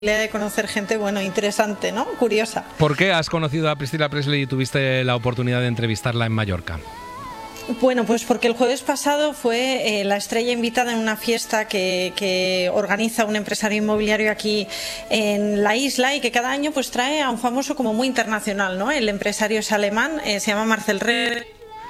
de conocer gente, bueno, interesante, ¿no? Curiosa. ¿Por qué has conocido a Priscilla Presley y tuviste la oportunidad de entrevistarla en Mallorca? Bueno, pues porque el jueves pasado fue la estrella invitada en una fiesta que organiza un empresario inmobiliario aquí en la isla y que cada año pues trae a un famoso como muy internacional, ¿no? El empresario es alemán, se llama Marcel Remus.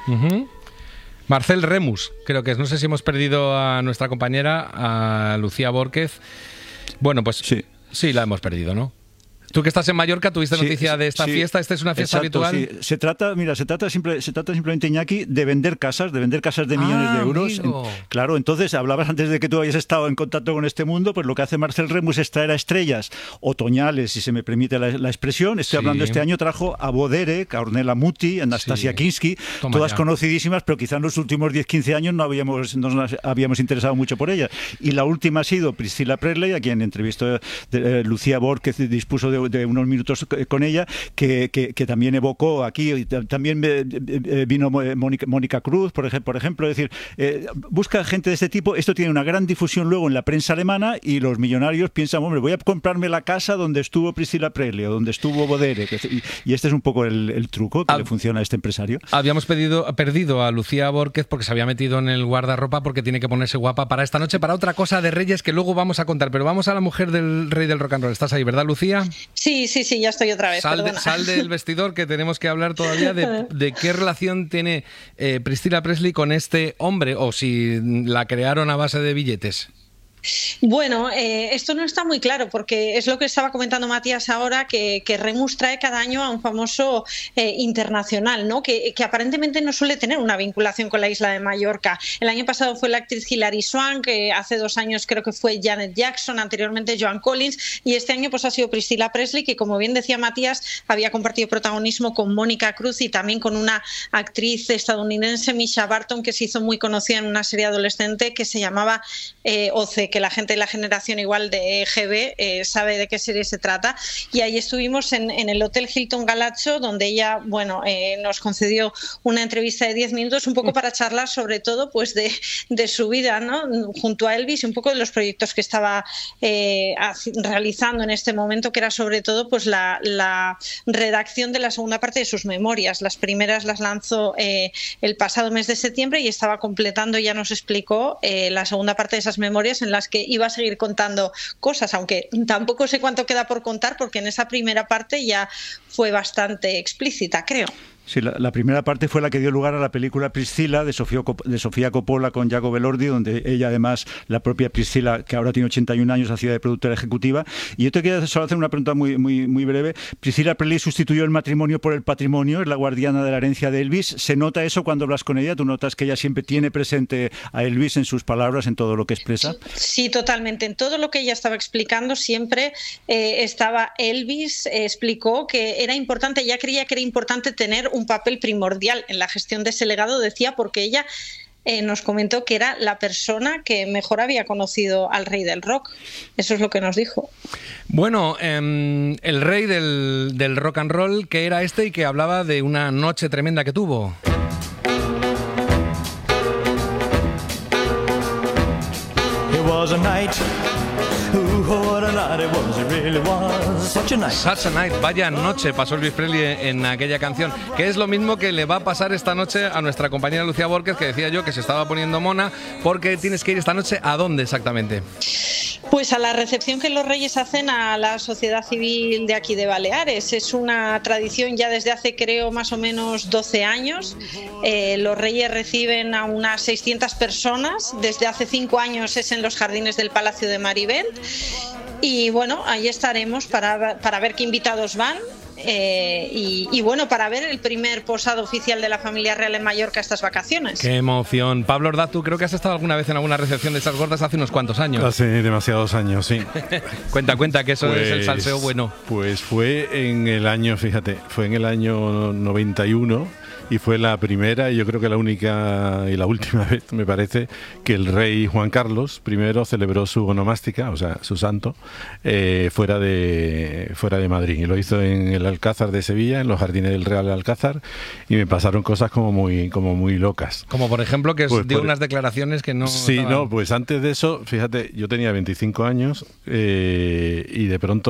Marcel Remus, creo que es. No sé si hemos perdido a nuestra compañera, a Lucía Borquez. Bueno, pues sí, la hemos perdido, ¿no? Tú que estás en Mallorca, ¿tuviste noticia de esta fiesta? ¿Esta es una fiesta habitual? Sí. Se trata simplemente, Iñaki, de vender casas de millones de euros. Claro, entonces hablabas antes de que tú hayas estado en contacto con este mundo, pues lo que hace Marcel Remus es traer a estrellas otoñales, si se me permite la expresión. Estoy hablando, este año trajo a Boderek, a Ornella Muti, a Anastasia Kinski, todas conocidísimas, pero quizá en los últimos 10-15 años no nos habíamos interesado mucho por ellas. Y la última ha sido Priscilla Presley, a quien entrevistó Lucía Borquez, que dispuso de unos minutos con ella, que también evocó aquí, también vino Mónica Cruz, por ejemplo, es decir, busca gente de este tipo. Esto tiene una gran difusión luego en la prensa alemana y los millonarios piensan, hombre, voy a comprarme la casa donde estuvo Priscilla Presley o donde estuvo Boderek, y este es un poco el truco que le funciona a este empresario. Habíamos perdido a Lucía Borquez porque se había metido en el guardarropa porque tiene que ponerse guapa para esta noche, para otra cosa de Reyes que luego vamos a contar, pero vamos a la mujer del rey del rock and roll. ¿Estás ahí, verdad, Lucía? Sí, ya estoy otra vez. Sal del vestidor, que tenemos que hablar todavía de qué relación tiene Priscilla Presley con este hombre, o si la crearon a base de billetes. Bueno, esto no está muy claro porque es lo que estaba comentando Matías ahora, que Remus trae cada año a un famoso internacional, ¿no? Que aparentemente no suele tener una vinculación con la isla de Mallorca. El año pasado fue la actriz Hilary Swank, que hace 2 años creo que fue Janet Jackson, anteriormente Joan Collins, y este año pues ha sido Priscilla Presley, que como bien decía Matías, había compartido protagonismo con Mónica Cruz y también con una actriz estadounidense, Misha Barton, que se hizo muy conocida en una serie adolescente que se llamaba OC, que la gente de la generación igual de GB sabe de qué serie se trata. Y ahí estuvimos en el Hotel Hilton Galacho, donde ella nos concedió una entrevista de 10 minutos, un poco para charlar sobre todo pues de su vida, ¿no? Junto a Elvis, y un poco de los proyectos que estaba realizando en este momento, que era sobre todo pues la redacción de la segunda parte de sus memorias. Las primeras las lanzó el pasado mes de septiembre y estaba completando, ya nos explicó, la segunda parte de esas memorias, en las que iba a seguir contando cosas, aunque tampoco sé cuánto queda por contar, porque en esa primera parte ya fue bastante explícita, creo. Sí, la primera parte fue la que dio lugar a la película Priscilla de Sofía Coppola con Jacob Elordi, donde ella además, la propia Priscilla, que ahora tiene 81 años, hacía de productora ejecutiva. Y yo te quería solo hacer una pregunta muy breve. Priscilla Presley sustituyó el matrimonio por el patrimonio, es la guardiana de la herencia de Elvis. ¿Se nota eso cuando hablas con ella? ¿Tú notas que ella siempre tiene presente a Elvis en sus palabras, en todo lo que expresa? Sí, totalmente. En todo lo que ella estaba explicando siempre estaba Elvis. Explicó que era importante, ella creía que era importante tener un papel primordial en la gestión de ese legado, decía, porque ella nos comentó que era la persona que mejor había conocido al rey del rock. Eso es lo que nos dijo. Bueno, el rey del rock and roll, que era este y que hablaba de una noche tremenda que tuvo. It was a night. What a night it was, it really was. Such a night. Such a night, vaya noche pasó Elvis Presley en aquella canción, que es lo mismo que le va a pasar esta noche a nuestra compañera Lucía Borquez, que decía yo que se estaba poniendo mona, porque tienes que ir esta noche, ¿a dónde exactamente? Pues a la recepción que los reyes hacen a la sociedad civil de aquí de Baleares. Es una tradición ya desde hace, creo, más o menos 12 años. Los reyes reciben a unas 600 personas. Desde hace 5 años es en los jardines del Palacio de Marivent. Y bueno, ahí estaremos para ver qué invitados van. Y bueno, para ver el primer posado oficial de la familia real en Mallorca estas vacaciones. ¡Qué emoción! Pablo Ordaz, ¿tú creo que has estado alguna vez en alguna recepción de esas gordas hace unos cuantos años? Hace demasiados años, sí. Cuenta, que eso es el salseo bueno. Pues fue en el año, fíjate, fue en el año 91. y fue la primera y yo creo que la única y la última vez, me parece, que el rey Juan Carlos I celebró su onomástica, o sea, su santo, fuera de Madrid. Y lo hizo en el Alcázar de Sevilla, en los jardines del Real Alcázar, y me pasaron cosas como muy locas. Como por ejemplo que dio unas declaraciones que no... Sí, estaban... pues antes de eso, fíjate, yo tenía 25 años y de pronto